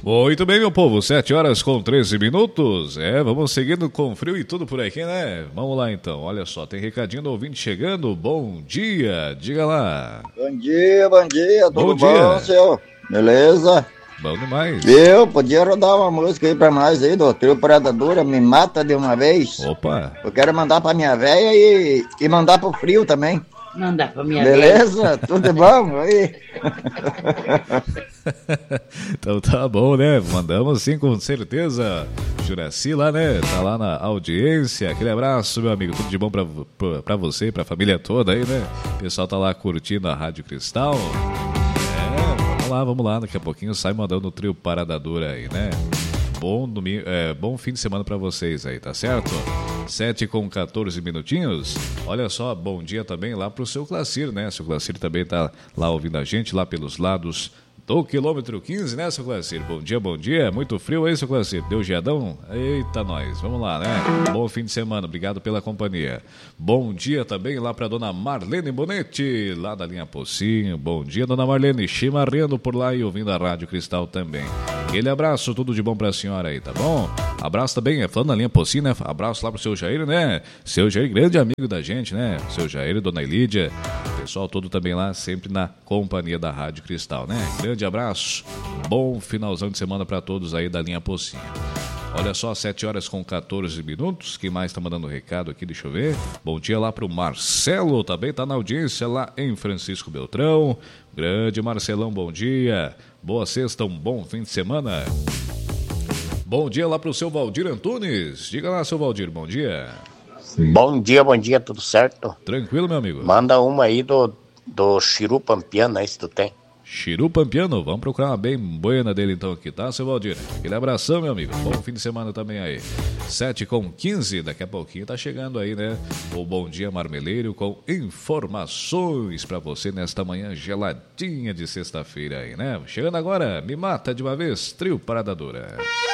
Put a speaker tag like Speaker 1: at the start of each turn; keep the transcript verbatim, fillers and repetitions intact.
Speaker 1: Muito bem, meu povo, sete horas com treze minutos. É, vamos seguindo com frio e tudo por aqui, né? Vamos lá então, olha só, tem recadinho do ouvinte chegando. Bom dia, diga lá.
Speaker 2: Bom dia, bom dia, tudo
Speaker 1: bom,
Speaker 2: bom,
Speaker 1: dia.
Speaker 2: seu? Beleza?
Speaker 1: Bom demais.
Speaker 2: Eu podia rodar uma música aí pra nós aí do Trio Predadora, Me Mata de uma Vez.
Speaker 1: Opa.
Speaker 2: Eu quero mandar pra minha véia e, e mandar pro frio também.
Speaker 3: Mandar pra minha
Speaker 2: Beleza?
Speaker 3: véia.
Speaker 2: Tudo bom? Aí.
Speaker 1: Então tá bom, né? Mandamos sim, com certeza. Juraci lá, né? Tá lá na audiência. Aquele abraço, meu amigo. Tudo de bom pra, pra, pra você, pra família toda aí, né? O pessoal tá lá curtindo a Rádio Cristal. É, vamos lá, vamos lá. Daqui a pouquinho sai mandando o Trio Parada Dura aí, né? Bom, domingo, é, bom fim de semana pra vocês aí, tá certo? sete com quatorze minutinhos. Olha só, bom dia também lá pro seu Clacir, né? Seu Clacir também tá lá ouvindo a gente, lá pelos lados do quilômetro quinze, né, seu Clacir? Bom dia, bom dia. Muito frio aí, seu Clacir? Deu geadão? Eita, nós. Vamos lá, né? Bom fim de semana. Obrigado pela companhia. Bom dia também lá pra dona Marlene Bonetti, lá da linha Pocinho. Bom dia, dona Marlene. Chimarrendo por lá e ouvindo a Rádio Cristal também. Aquele abraço, tudo de bom pra senhora aí, tá bom? Abraço também, é falando da linha Pocinho, né? Abraço lá pro seu Jair, né? Seu Jair, grande amigo da gente, né? Seu Jair, dona Elídia. O pessoal todo também lá, sempre na companhia da Rádio Cristal, né? Grande abraço, bom finalzão de semana para todos aí da linha Pocinho. Olha só, sete horas com quatorze minutos. Quem mais tá mandando recado aqui? Deixa eu ver. Bom dia lá pro Marcelo, também tá na audiência lá em Francisco Beltrão. Grande Marcelão, bom dia. Boa sexta, um bom fim de semana. Bom dia lá pro seu Valdir Antunes. Diga lá, seu Valdir, bom dia.
Speaker 4: Bom dia, bom dia, tudo certo?
Speaker 1: Tranquilo, meu amigo.
Speaker 4: Manda uma aí do, do Chiru Pampiano, aí se tu tem.
Speaker 1: Chiru Pampiano, vamos procurar uma bem buena dele então aqui, tá, seu Valdir? Aquele abração, meu amigo. Bom fim de semana também aí. sete com quinze, daqui a pouquinho tá chegando aí, né? O Bom Dia Marmeleiro com informações pra você nesta manhã geladinha de sexta-feira aí, né? Chegando agora, Me Mata de uma Vez, Trio Parada Dura.